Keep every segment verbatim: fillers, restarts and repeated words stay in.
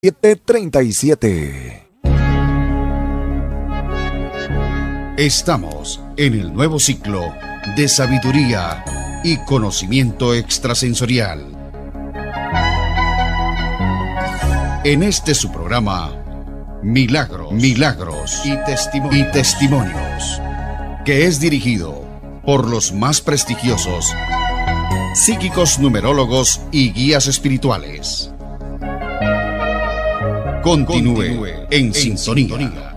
siete treinta y siete. Estamos en el nuevo ciclo de sabiduría y conocimiento extrasensorial. En este su programa, Milagros, Milagros y Testimonios, y Testimonios, que es dirigido por los más prestigiosos psíquicos, numerólogos y guías espirituales. Continúe, Continúe en, en sintonía. sintonía.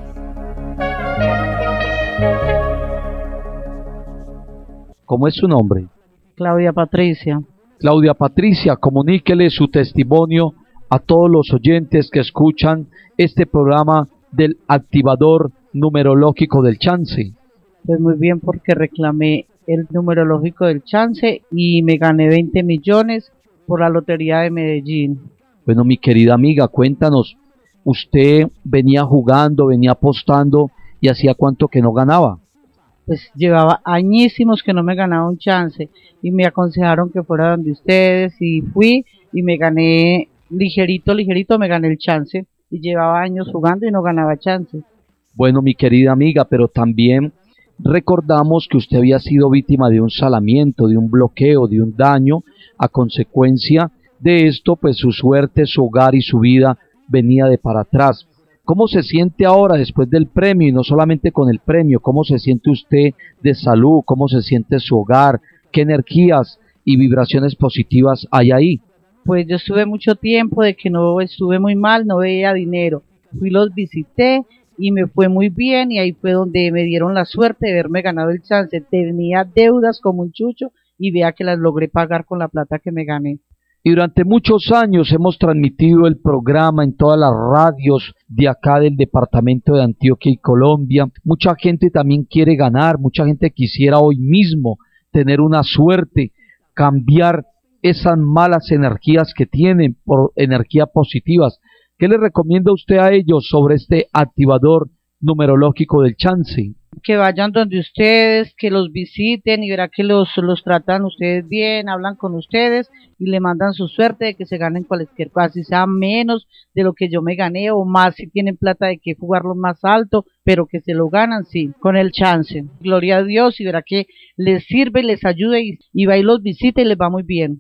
¿Cómo es su nombre? Claudia Patricia. Claudia Patricia, comuníquele su testimonio a todos los oyentes que escuchan este programa del activador numerológico del chance. Pues muy bien, porque reclamé el numerológico del chance y me gané veinte millones por la lotería de Medellín. Bueno, mi querida amiga, cuéntanos, usted venía jugando, venía apostando y hacía cuánto que no ganaba. Pues llevaba añísimos que no me ganaba un chance y me aconsejaron que fuera donde ustedes y fui y me gané ligerito, ligerito me gané el chance y llevaba años jugando y no ganaba chance. Bueno, mi querida amiga, pero también recordamos que usted había sido víctima de un salamiento, de un bloqueo, de un daño. A consecuencia de esto, pues su suerte, su hogar y su vida venía de para atrás. ¿Cómo se siente ahora después del premio y no solamente con el premio? ¿Cómo se siente usted de salud? ¿Cómo se siente su hogar? ¿Qué energías y vibraciones positivas hay ahí? Pues yo estuve mucho tiempo de que no estuve muy mal, no veía dinero. Fui, los visité y me fue muy bien y ahí fue donde me dieron la suerte de haberme ganado el chance. Tenía deudas como un chucho y vea que las logré pagar con la plata que me gané. Y durante muchos años hemos transmitido el programa en todas las radios de acá del departamento de Antioquia y Colombia. Mucha gente también quiere ganar, mucha gente quisiera hoy mismo tener una suerte, cambiar esas malas energías que tienen por energías positivas. ¿Qué le recomienda usted a ellos sobre este activador numerológico del chance? Que vayan donde ustedes, que los visiten y verá que los, los tratan ustedes bien, hablan con ustedes y le mandan su suerte de que se ganen cualquier cosa, si sea menos de lo que yo me gané o más si tienen plata de que jugarlo más alto, pero que se lo ganan, sí, con el chance. Gloria a Dios y verá que les sirve, les ayuda y, y va y los visita y les va muy bien.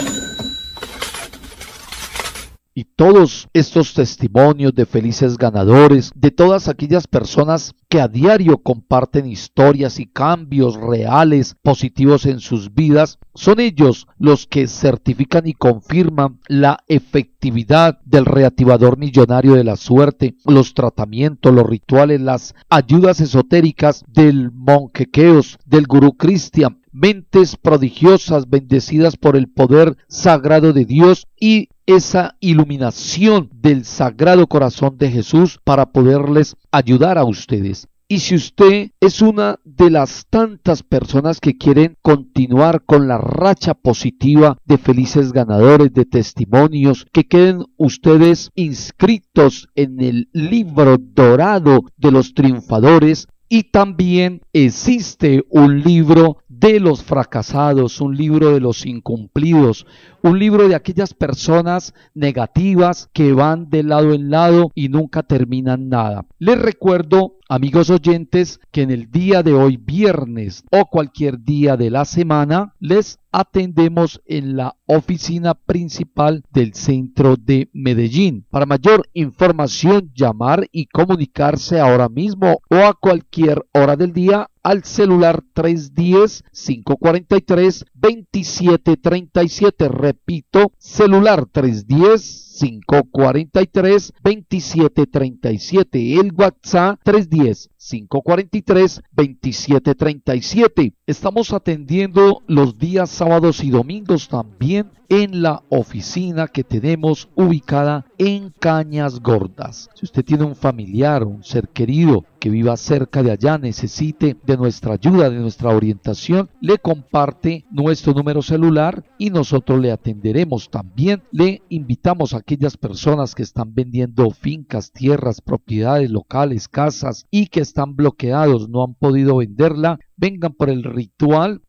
Y todos estos testimonios de felices ganadores, de todas aquellas personas que a diario comparten historias y cambios reales, positivos en sus vidas, son ellos los que certifican y confirman la efectividad del reactivador millonario de la suerte, los tratamientos, los rituales, las ayudas esotéricas del monjequeos, del gurú Cristian, mentes prodigiosas bendecidas por el poder sagrado de Dios y esa iluminación del Sagrado Corazón de Jesús para poderles ayudar a ustedes. Y si usted es una de las tantas personas que quieren continuar con la racha positiva de felices ganadores, de testimonios, que queden ustedes inscritos en el libro dorado de los triunfadores, y también existe un libro de los fracasados, un libro de los incumplidos, un libro de aquellas personas negativas que van de lado en lado y nunca terminan nada. Les recuerdo, amigos oyentes, que en el día de hoy, viernes o cualquier día de la semana, les atendemos en la oficina principal del centro de Medellín. Para mayor información, llamar y comunicarse ahora mismo o a cualquier hora del día al celular tres uno cero, cinco cuatro tres, dos siete tres siete. Repito, celular tres uno cero, cinco cuatro tres, dos siete tres siete. El WhatsApp tres uno cero, cinco cuatro tres, dos siete tres siete. Estamos atendiendo los días sábados y domingos también en la oficina que tenemos ubicada en Cañas Gordas. Si usted tiene un familiar o un ser querido que viva cerca de allá, necesite de nuestra ayuda, de nuestra orientación, le comparte nuestro número celular y nosotros le atenderemos. También le invitamos a aquellas personas que están vendiendo fincas, tierras, propiedades locales, casas y que están bloqueados, no han podido venderla, vengan por el ritual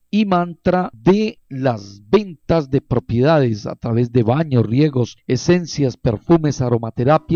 y mantra de las ventas de propiedades a través de baños, riegos, esencias, perfumes, aromaterapia